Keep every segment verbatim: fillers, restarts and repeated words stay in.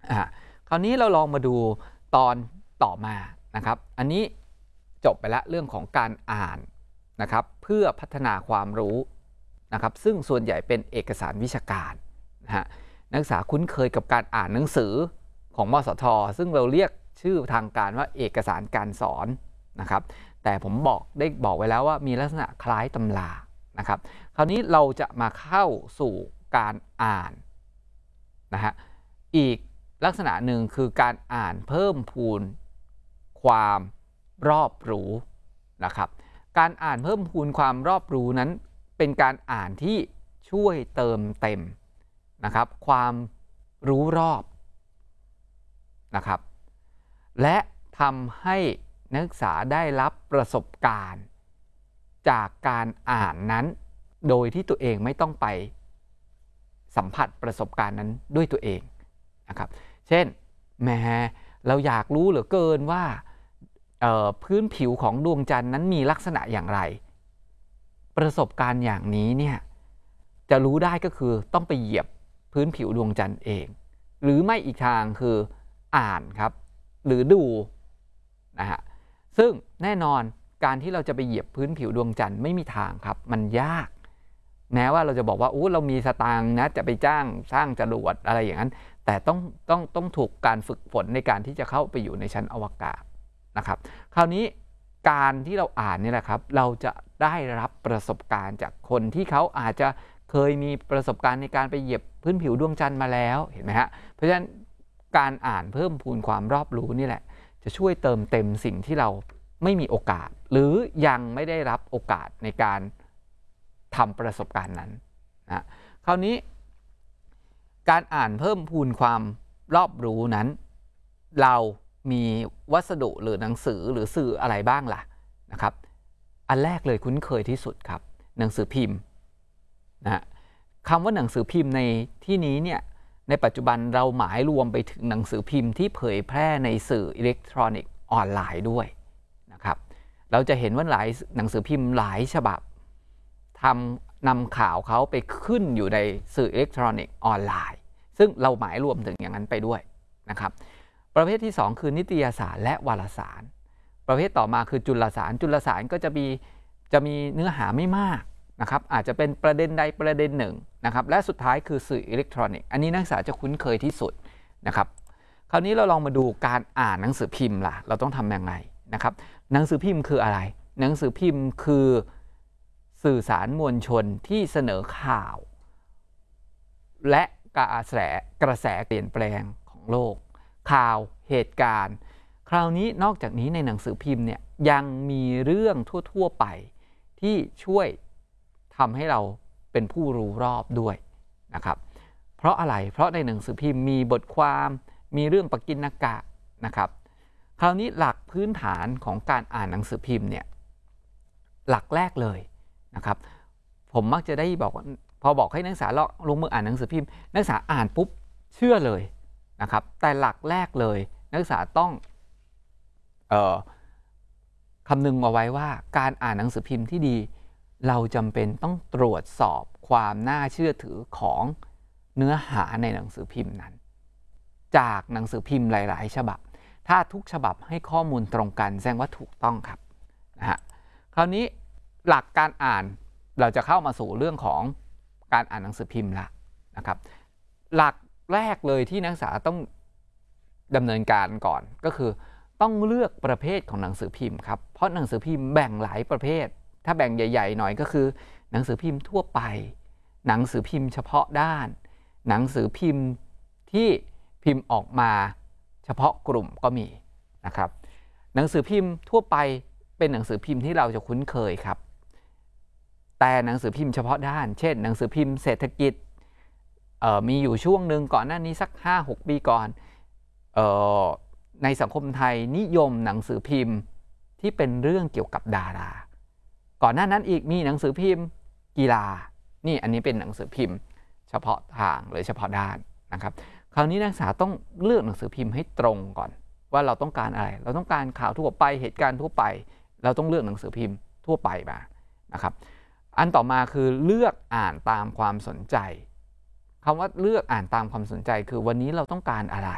อ่ะคราวนี้เราลองมาดูตอนต่อมานะครับอันนี้จบไปแล้วเรื่องของการอ่านนะครับเพื่อพัฒนาความรู้นะครับซึ่งส่วนใหญ่เป็นเอกสารวิชาการนะฮะนักศึกษาคุ้นเคยกับการอ่านหนังสือของมสท.ซึ่งเราเรียกชื่อทางการว่าเอกสารการสอนนะครับแต่ผมบอกได้บอกไว้แล้วว่ามีลักษณะคล้ายตำรานะครับคราวนี้เราจะมาเข้าสู่การอ่านนะฮะอีกลักษณะหนึ่งคือการอ่านเพิ่มพูนความรอบรู้นะครับการอ่านเพิ่มพูนความรอบรู้นั้นเป็นการอ่านที่ช่วยเติมเต็มนะครับความรู้รอบนะครับและทำให้นักศึกษาได้รับประสบการณ์จากการอ่านนั้นโดยที่ตัวเองไม่ต้องไปสัมผัสประสบการณ์นั้นด้วยตัวเองนะครับเช่นแม้เราอยากรู้เหลือเกินว่าพื้นผิวของดวงจันทร์นั้นมีลักษณะอย่างไรประสบการณ์อย่างนี้เนี่ยจะรู้ได้ก็คือต้องไปเหยียบพื้นผิวดวงจันทร์เองหรือไม่อีกทางคืออ่านครับหรือดูนะฮะซึ่งแน่นอนการที่เราจะไปเหยียบพื้นผิวดวงจันทร์ไม่มีทางครับมันยากแม้ว่าเราจะบอกว่าอู้เรามีสตางค์นะจะไปจ้างสร้างจรวดอะไรอย่างนั้นแต่ต้องต้องต้องถูกการฝึกฝนในการที่จะเข้าไปอยู่ในชั้นอวกาศนะครับคราวนี้การที่เราอ่านนี่แหละครับเราจะได้รับประสบการณ์จากคนที่เขาอาจจะเคยมีประสบการณ์ในการไปเหยียบพื้นผิวดวงจันทร์มาแล้วเห็นไหมฮะเพราะฉะนั้นการอ่านเพิ่มพูนความรอบรู้นี่แหละจะช่วยเติมเต็มสิ่งที่เราไม่มีโอกาสหรือยังไม่ได้รับโอกาสในการทำประสบการณ์นั้นนะคราวนี้การอ่านเพิ่มพูนความรอบรู้นั้นเรามีวัสดุหรือหนังสือหรือสื่ออะไรบ้างล่ะนะครับอันแรกเลยคุ้นเคยที่สุดครับหนังสือพิมพ์นะคำว่าหนังสือพิมพ์ในที่นี้เนี่ยในปัจจุบันเราหมายรวมไปถึงหนังสือพิมพ์ที่เผยแพร่ในสื่ออิเล็กทรอนิกส์ออนไลน์ด้วยนะครับเราจะเห็นว่าหลายหนังสือพิมพ์หลายฉบับทำนำข่าวเขาไปขึ้นอยู่ในสื่ออิเล็กทรอนิกส์ออนไลน์ซึ่งเราหมายรวมถึงอย่างนั้นไปด้วยนะครับประเภทที่สองคือนิตยสารและวารสารประเภทต่อมาคือจุลสารจุลสารก็จะมีจะมีเนื้อหาไม่มากนะครับอาจจะเป็นประเด็นใดประเด็นหนึ่งนะครับและสุดท้ายคือสื่ออิเล็กทรอนิกส์อันนี้นักศึกษาจะคุ้นเคยที่สุดนะครับคราวนี้เราลองมาดูการอ่านหนังสือพิมพ์ล่ะเราต้องทำยังไงนะครับหนังสือพิมพ์คืออะไรหนังสือพิมพ์คือสื่อสารมวลชนที่เสนอข่าวและกระแสกระแสเปลี่ยนแปลงของโลกข่าวเหตุการณ์คราวนี้นอกจากนี้ในหนังสือพิมพ์เนี่ยยังมีเรื่องทั่วๆไปที่ช่วยทำให้เราเป็นผู้รู้รอบด้วยนะครับเพราะอะไรเพราะในหนังสือพิมพ์มีบทความมีเรื่องปกิณกะนะครับคราวนี้หลักพื้นฐานของการอ่านหนังสือพิมพ์เนี่ยหลักแรกเลยนะครับผมมักจะได้บอกพอบอกให้นักศึกษาลงมืออ่านหนังสือพิมพ์นักศึกษาอ่านปุ๊บเชื่อเลยนะครับแต่หลักแรกเลยนักศึกษาต้องเอ่อคำนึงเอาไว้ว่าการอ่านหนังสือพิมพ์ที่ดีเราจำเป็นต้องตรวจสอบความน่าเชื่อถือของเนื้อหาในหนังสือพิมพ์นั้นจากหนังสือพิมพ์หลายๆฉบับถ้าทุกฉบับให้ข้อมูลตรงกันแสดงว่าถูกต้องครับนะฮะคราวนี้หลักการอ่านเราจะเข้ามาสู่เรื่องของการอ่านหนังสือพิมพ์ละนะครับหลักแรกเลยที่นักศึกษาต้องดำเนินการก่อนก็คือต้องเลือกประเภทของหนังสือพิมพ์ครับเพราะหนังสือพิมพ์แบ่งหลายประเภทถ้าแบ่งใหญ่ๆหน่อยก็คือหนังสือพิมพ์ทั่วไปหนังสือพิมพ์เฉพาะด้านหนังสือพิมพ์ที่พิมพ์ออกมาเฉพาะกลุ่มก็มีนะครับหนังสือพิมพ์ทั่วไปเป็นหนังสือพิมพ์ที่เราจะคุ้นเคยครับแต่หนังสือพิมพ์เฉพาะด้านเช่นหนังสือพิมพ์เศรษฐกิจมีอยู่ช่วงหนึ่งก่อนหน้านี้สัก ห้าหก ปีก่อนออในสังคมไทยนิยมหนังสือพิมพ์ที่เป็นเรื่องเกี่ยวกับดาราก่อนหน้านั้นอีกมีหนังสือพิมพ์กีฬานี่อันนี้เป็นหนังสือพิมพ์เฉพาะทางหรือเฉพาะด้านนะครับคราวนี้นักศึกษาต้องเลือกหนังสือพิมพ์ให้ตรงก่อนว่าเราต้องการอะไรเราต้องการข่าวทั่วไปเหตุการณ์ทั่วไปเราต้องเลือกหนังสือพิมพ์ทั่วไปมานะครับอันต่อมาคือเลือกอ่านตามความสนใจคำว่าเลือกอ่านตามความสนใจคือวันนี้เราต้องการอะไร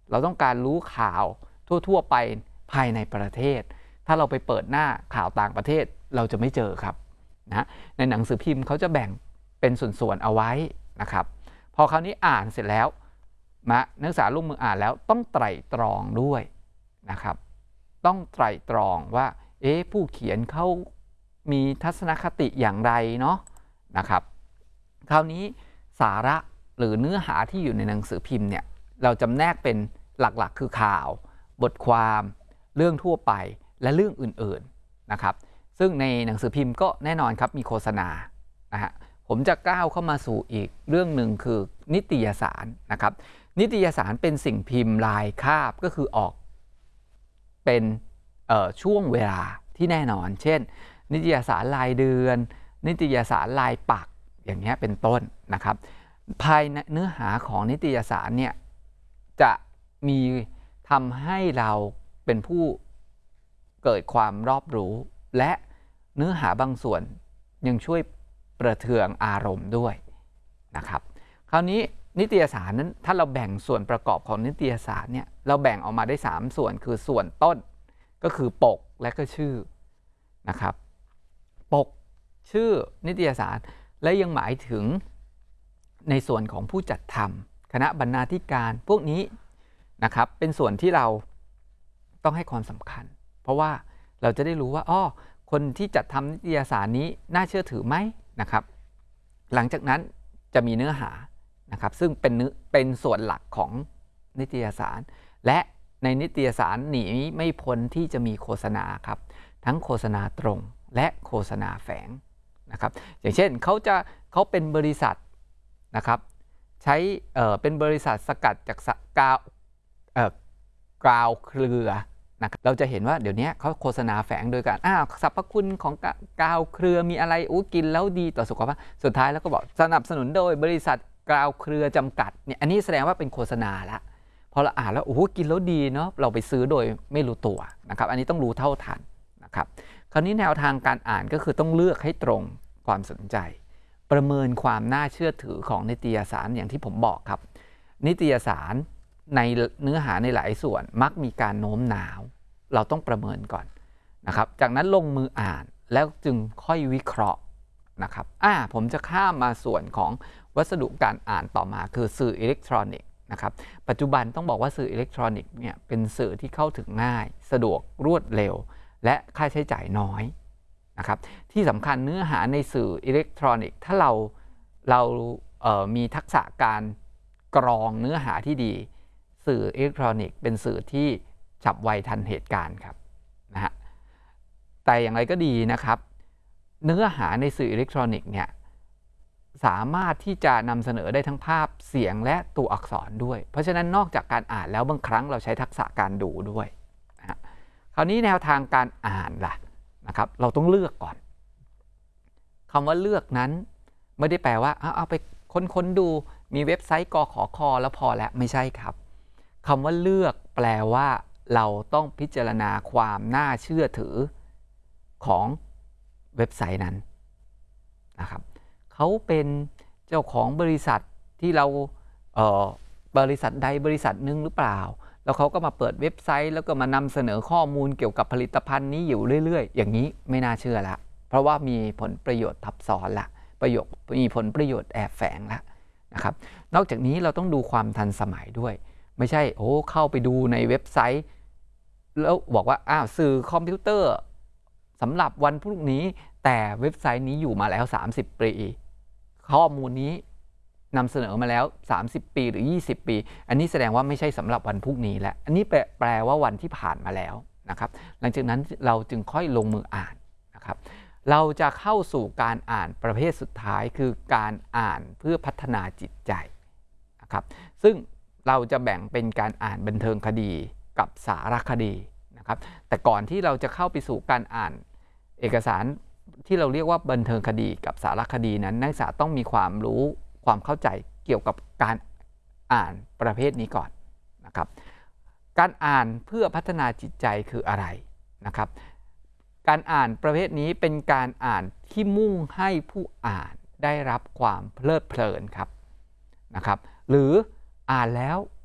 เราต้องการรู้ข่าวทั่วๆไปภายในประเทศถ้าเราไปเปิดหน้าข่าวต่างประเทศเราจะไม่เจอครับนะในหนังสือพิมพ์เขาจะแบ่งเป็นส่วนๆเอาไว้นะครับพอคราวนี้อ่านเสร็จแล้วมานักศึกษาลงมืออ่านแล้วต้องไตร่ตรองด้วยนะครับต้องไตร่ตรองว่าเอ๊ะผู้เขียนเขามีทัศนคติอย่างไรเนาะนะครับคราวนี้สาระหรือเนื้อหาที่อยู่ในหนังสือพิมพ์เนี่ยเราจำแนกเป็นหลักๆคือข่าวบทความเรื่องทั่วไปและเรื่องอื่นๆนะครับซึ่งในหนังสือพิมพ์ก็แน่นอนครับมีโฆษณานะฮะผมจะก้าวเข้ามาสู่อีกเรื่องหนึ่งคือนิตยสารนะครับนิตยสารเป็นสิ่งพิมพ์ลายคาบก็คือออกเป็นช่วงเวลาที่แน่นอนเช่นนิตยสารรายเดือนนิตยสารรายปักอย่างนี้เป็นต้นนะครับภายในเนื้อหาของนิตยสารเนี่ยจะมีทำให้เราเป็นผู้เกิดความรอบรู้และเนื้อหาบางส่วนยังช่วยประเทืองอารมณ์ด้วยนะครับคราวนี้นิตยสารนั้นถ้าเราแบ่งส่วนประกอบของนิตยสารเนี่ยเราแบ่งออกมาได้สามส่วนคือส่วนต้นก็คือปกและก็ชื่อนะครับปกชื่อนิตยสารและยังหมายถึงในส่วนของผู้จัดทำคณะบรรณาธิการพวกนี้นะครับเป็นส่วนที่เราต้องให้ความสำคัญเพราะว่าเราจะได้รู้ว่าอ้อคนที่จัดทำนิตยสารนี้น่าเชื่อถือไหมนะครับหลังจากนั้นจะมีเนื้อหานะครับซึ่งเป็นเนื้อเป็นส่วนหลักของนิตยสารและในนิตยสารหนีไม่พ้นที่จะมีโฆษณาครับทั้งโฆษณาตรงและโฆษณาแฝงนะครับอย่างเช่นเขาจะเขาเป็นบริษัทนะครับใช้เอ่อเป็นบริษัทสกัดจากกาวเอ่อกาวเครือนะครับเราจะเห็นว่าเดี๋ยวนี้เขาโฆษณาแฝงโดยการอ้าวสรรพคุณของกาวเครือมีอะไรอู้กินแล้วดีต่อสุขภาพสุดท้ายแล้วก็บอกสนับสนุนโดยบริษัทกาวเครือจำกัดเนี่ยอันนี้แสดงว่าเป็นโฆษณาละพอเราอ่านแล้วโอ้โหกินแล้วดีเนาะเราไปซื้อโดยไม่รู้ตัวนะครับอันนี้ต้องรู้เท่าทันนะครับคราวนี้แนวทางการอ่านก็คือต้องเลือกให้ตรงความสนใจประเมินความน่าเชื่อถือของนิตยสารอย่างที่ผมบอกครับนิตยสารในเนื้อหาในหลายส่วนมักมีการโน้มน้าวเราต้องประเมินก่อนนะครับจากนั้นลงมืออ่านแล้วจึงค่อยวิเคราะห์นะครับอ่าผมจะข้ามมาส่วนของวัสดุการอ่านต่อมาคือสื่ออิเล็กทรอนิกส์นะครับปัจจุบันต้องบอกว่าสื่ออิเล็กทรอนิกส์เนี่ยเป็นสื่อที่เข้าถึงง่ายสะดวกรวดเร็วและค่าใช้จ่ายน้อยนะครับที่สำคัญเนื้อหาในสื่ออิเล็กทรอนิกส์ถ้าเราเราเอ่อมีทักษะการกรองเนื้อหาที่ดีสื่ออิเล็กทรอนิกส์เป็นสื่อที่ฉับไวทันเหตุการณ์ครับนะฮะแต่อย่างไรก็ดีนะครับเนื้อหาในสื่ออิเล็กทรอนิกส์เนี่ยสามารถที่จะนำเสนอได้ทั้งภาพเสียงและตัวอักษรด้วยเพราะฉะนั้นนอกจากการอ่านแล้วบางครั้งเราใช้ทักษะการดูด้วยนะฮะคราวนี้แนวทางการอ่านล่ะนะครับเราต้องเลือกก่อนคำว่าเลือกนั้นไม่ได้แปลว่าเอาเอาไปค้นๆดูมีเว็บไซต์กขคแล้วพอแล้วไม่ใช่ครับคำว่าเลือกแปลว่าเราต้องพิจารณาความน่าเชื่อถือของเว็บไซต์นั้นนะครับเขาเป็นเจ้าของบริษัทที่เราเอ่อบริษัทใดบริษัทหนึ่งหรือเปล่าแล้วเขาก็มาเปิดเว็บไซต์แล้วก็มานำเสนอข้อมูลเกี่ยวกับผลิตภัณฑ์นี้อยู่เรื่อยๆอย่างนี้ไม่น่าเชื่อละเพราะว่ามีผลประโยชน์ทับซ้อนละประโยชน์มีผลประโยชน์แอบแฝงละนะครับนอกจากนี้เราต้องดูความทันสมัยด้วยไม่ใช่โอ้เข้าไปดูในเว็บไซต์แล้วบอกว่าอ้าวสื่อคอมพิวเตอร์สำหรับวันพรุ่งนี้แต่เว็บไซต์นี้อยู่มาแล้วสามสิบปีข้อมูลนี้นำเสนอมาแล้วสามสิบปีหรือยี่สิบปีอันนี้แสดงว่าไม่ใช่สำหรับวันพรุ่งนี้แหละอันนี้แปลว่าวันที่ผ่านมาแล้วนะครับหลังจากนั้นเราจึงค่อยลงมืออ่านนะครับเราจะเข้าสู่การอ่านประเภทสุดท้ายคือการอ่านเพื่อพัฒนาจิตใจนะครับซึ่งเราจะแบ่งเป็นการอ่านบันเทิงคดีกับสารคดีนะครับแต่ก่อนที่เราจะเข้าไปสู่การอ่านเอกสารที่เราเรียกว่าบันเทิงคดีกับสารคดีนั้นนักศึกษาต้องมีความรู้ความเข้าใจเกี่ยวกับการอ่านประเภทนี้ก่อนนะครับการอ่านเพื่อพัฒนาจิตใจคืออะไรนะครับการอ่านประเภทนี้เป็นการอ่านที่มุ่งให้ผู้อ่านได้รับความเพลิดเพลินครับนะครับหรืออ่านแล้ว